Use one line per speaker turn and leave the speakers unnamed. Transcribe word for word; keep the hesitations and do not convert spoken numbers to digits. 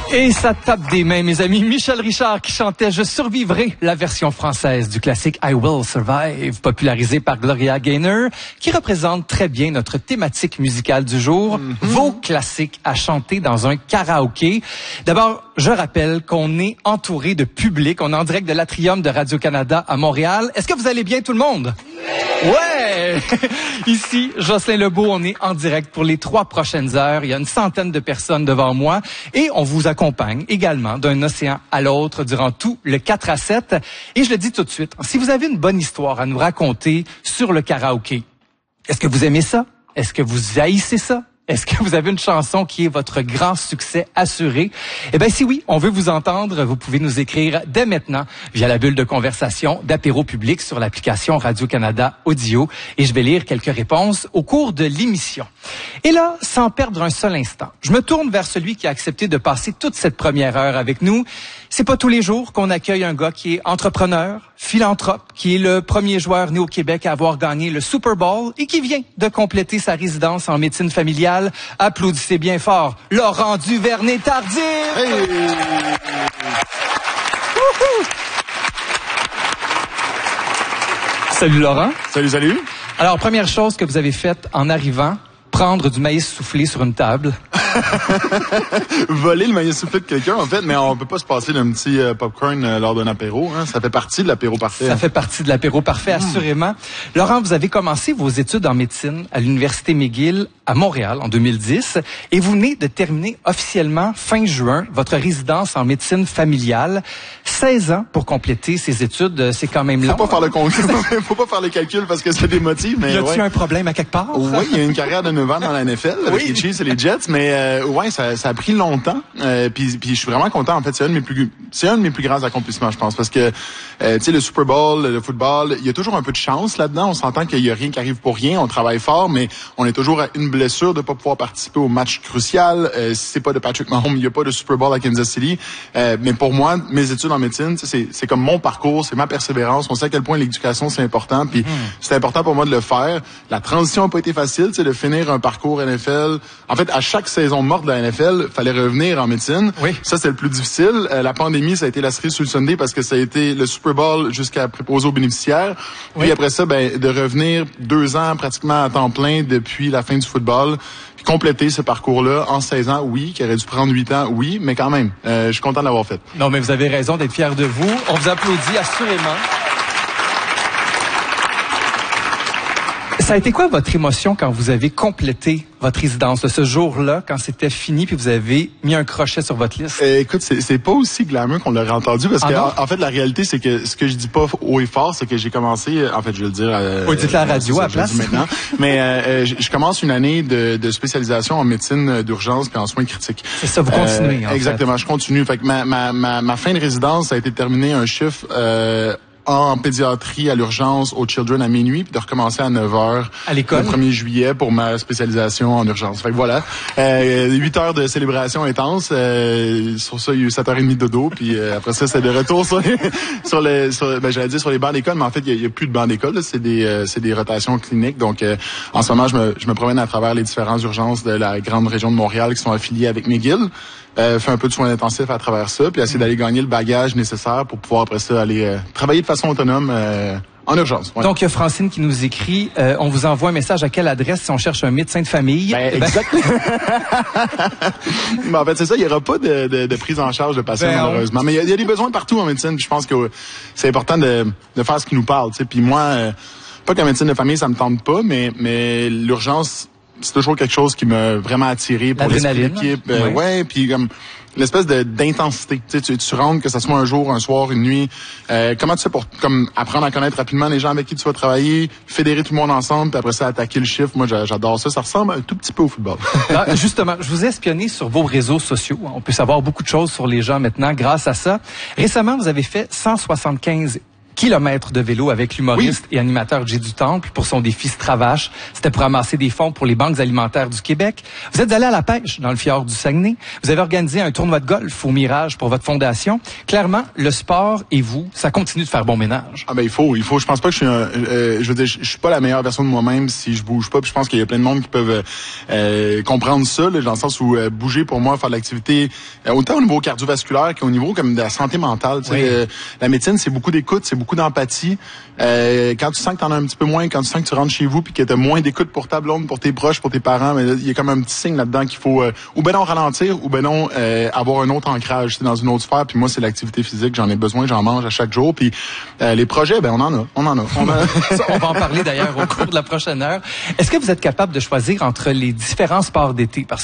Et ça tape des mains, mes amis. Michel Richard qui chantait « Je survivrai », la version française du classique « I Will Survive », popularisé par Gloria Gaynor, qui représente très bien notre thématique musicale du jour, mm-hmm. vos classiques à chanter dans un karaoké. D'abord, je rappelle qu'on est entouré de public. On est en direct de l'Atrium de Radio-Canada à Montréal. Est-ce que vous allez bien, tout le monde? Ouais! Ici, Jocelyn Lebeau, on est en direct pour les trois prochaines heures. Il y a une centaine de personnes devant moi et on vous accompagne également d'un océan à l'autre durant tout le quatre à sept. Et je le dis tout de suite, si vous avez une bonne histoire à nous raconter sur le karaoké, est-ce que vous aimez ça? Est-ce que vous haïssez ça? Est-ce que vous avez une chanson qui est votre grand succès assuré? Eh bien, si oui, on veut vous entendre. Vous pouvez nous écrire dès maintenant via la bulle de conversation d'Apéro Public sur l'application Radio-Canada Audio. Et je vais lire quelques réponses au cours de l'émission. Et là, sans perdre un seul instant, je me tourne vers celui qui a accepté de passer toute cette première heure avec nous. C'est pas tous les jours qu'on accueille un gars qui est entrepreneur, philanthrope, qui est le premier joueur né au Québec à avoir gagné le Super Bowl et qui vient de compléter sa résidence en médecine familiale. Applaudissez bien fort Laurent Duvernay-Tardif! Hey! Salut Laurent.
Salut, salut.
Alors, première chose que vous avez faite en arrivant, prendre du maïs soufflé sur une table.
Voler le maïs soufflé de quelqu'un, en fait, mais on peut pas se passer d'un petit euh, popcorn euh, lors d'un apéro. Hein. Ça fait partie de l'apéro parfait.
Ça hein. fait partie de l'apéro parfait, assurément. Mmh. Laurent, vous avez commencé vos études en médecine à l'Université McGill à Montréal en deux mille dix et vous venez de terminer officiellement fin juin votre résidence en médecine familiale. seize ans pour compléter ces études, c'est quand même long.
Faut pas faire le calcul, faut pas faire le calcul parce que c'est des motifs, mais
y a-t-il
ouais.
un problème à quelque part?
Oui, il y a une carrière de neuf ans dans la N F L avec oui. les Chiefs et les Jets, mais euh, ouais, ça, ça a pris longtemps. Euh, puis, puis je suis vraiment content. En fait, c'est un de mes plus, c'est un de mes plus grands accomplissements, je pense, parce que euh, tu sais, le Super Bowl, le football, il y a toujours un peu de chance là-dedans. On s'entend qu'il y a rien qui arrive pour rien. On travaille fort, mais on est toujours à une blessure de pas pouvoir participer au match crucial. Euh, si c'est pas de Patrick Mahomes, il y a pas de Super Bowl à Kansas City. Euh, mais pour moi, mes études en médecine, c'est, c'est comme mon parcours, c'est ma persévérance. On sait à quel point l'éducation c'est important. Puis mmh. c'est important pour moi de le faire. La transition n'a pas été facile, c'est de finir un parcours N F L. En fait, à chaque saison morte de la N F L, fallait revenir en médecine. Oui. Ça, c'est le plus difficile. Euh, la pandémie, ça a été la cerise sur le Sunday parce que ça a été le Super Bowl jusqu'à préposer aux bénéficiaires. Oui. Puis après ça, ben, de revenir deux ans pratiquement à temps plein depuis la fin du football. Puis compléter ce parcours-là en seize ans, oui, qui aurait dû prendre huit ans, oui, mais quand même, euh, je suis content de l'avoir fait.
Non, mais vous avez raison d'être fier de vous. On vous applaudit assurément. Ça a été quoi votre émotion quand vous avez complété votre résidence de ce jour-là, quand c'était fini, puis vous avez mis un crochet sur votre liste?
Euh, écoute, c'est, c'est pas aussi glamour qu'on l'aurait entendu, parce ah que en, en fait, la réalité, c'est que ce que je dis pas haut et fort, c'est que j'ai commencé, en fait, je vais le dire... Euh,
oui, dites la radio à la place.
Maintenant, mais euh, je, je commence une année de, de spécialisation en médecine d'urgence puis en soins critiques.
C'est ça, vous continuez, euh, en
Exactement,
fait.
je continue. Fait que ma, ma, ma, ma fin de résidence a été terminée un chiffre... Euh, en pédiatrie à l'urgence au Children à minuit, puis de recommencer à neuf heures
à l'école
le premier juillet pour ma spécialisation en urgence. Fait que voilà, euh, huit heures de célébration intense. Euh, sur ça, il y a eu sept heures trente de dodo, puis euh, après ça, c'est de retour sur les, sur les, sur, ben, j'allais dire sur les bancs d'école, mais en fait, il y, y a plus de bancs d'école. Là, c'est des, euh, c'est des rotations cliniques. Donc, euh, en ce moment, je me, je me promène à travers les différentes urgences de la grande région de Montréal qui sont affiliées avec McGill. Euh, fait un peu de soins intensifs à travers ça, puis essayer d'aller gagner le bagage nécessaire pour pouvoir après ça aller euh, travailler de façon autonome euh, en urgence. Ouais.
Donc il y a Francine qui nous écrit, euh, on vous envoie un message à quelle adresse si on cherche un médecin de famille?
Ben, exactement. ben, en fait, c'est ça, il y aura pas de, de, de prise en charge de patients ben, malheureusement, mais il y, a, il y a des besoins partout en médecine. Puis je pense que c'est important de, de faire ce qui nous parle. Tu sais, puis moi, euh, pas que la médecine de famille ça me tente pas, mais mais l'urgence c'est toujours quelque chose qui m'a vraiment attiré pour l'esprit d'équipe. Euh, oui. Ouais, puis comme l'espèce de d'intensité. Tu sais, tu, tu rentres, que ça soit un jour, un soir, une nuit. Euh, comment tu fais pour comme apprendre à connaître rapidement les gens avec qui tu vas travailler, fédérer tout le monde ensemble, puis après ça attaquer le chiffre. Moi, j'adore ça. Ça ressemble un tout petit peu au football.
Ah, justement, je vous ai espionné sur vos réseaux sociaux. On peut savoir beaucoup de choses sur les gens maintenant grâce à ça. Récemment, vous avez fait cent soixante-quinze kilomètres de vélo avec l'humoriste oui. et animateur Jay du Temple pour son défi Stravache. C'était pour amasser des fonds pour les banques alimentaires du Québec. Vous êtes allé à la pêche dans le fjord du Saguenay. Vous avez organisé un tournoi de golf au Mirage pour votre fondation. Clairement, le sport et vous, ça continue de faire bon ménage.
Ah ben il faut, il faut. Je pense pas que je suis, un, euh, je veux dire, je, je suis pas la meilleure version de moi-même si je bouge pas. Puis je pense qu'il y a plein de monde qui peuvent euh, comprendre ça, là, dans le sens où euh, bouger pour moi, faire de l'activité, euh, autant au niveau cardiovasculaire qu'au niveau comme de la santé mentale. Oui. Euh, la médecine, c'est beaucoup d'écoute, c'est beaucoup d'empathie. Euh, quand tu sens que t'en as un petit peu moins, quand tu sens que tu rentres chez vous puis que t'as moins d'écoute pour ta blonde, pour tes proches, pour tes parents, mais il y a comme un petit signe là-dedans qu'il faut euh, ou ben non ralentir ou ben non euh, avoir un autre ancrage dans une autre sphère. Puis moi, c'est l'activité physique, j'en ai besoin, j'en mange à chaque jour. Puis euh, les projets, ben on en a, on en a. On, a...
Ça, on va en parler d'ailleurs au cours de la prochaine heure. Est-ce que vous êtes capable de choisir entre les différents sports d'été? Parce